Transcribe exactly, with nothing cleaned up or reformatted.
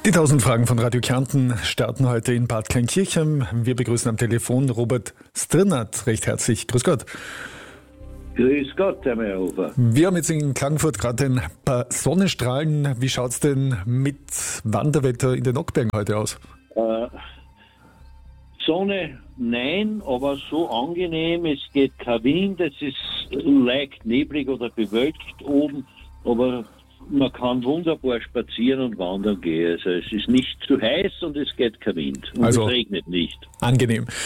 Die tausend Fragen von Radio Kärnten starten heute in Bad Kleinkirchen. Wir begrüßen am Telefon Robert Strinnert recht herzlich. Grüß Gott. Grüß Gott, Herr Meyerhofer. Wir haben jetzt in Klagenfurt gerade ein paar Sonnenstrahlen. Wie schaut es denn mit Wanderwetter in den Nockbergen heute aus? Äh, Sonne, nein, aber so angenehm. Es geht kein Wind, es ist leicht neblig oder bewölkt oben, aber man kann wunderbar spazieren und wandern gehen. Also es ist nicht zu heiß und es geht kein Wind. Und Also es regnet nicht. Angenehm.